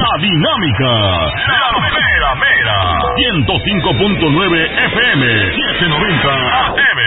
La Dinámica, la mera mera, 105.9 FM, 790 AM.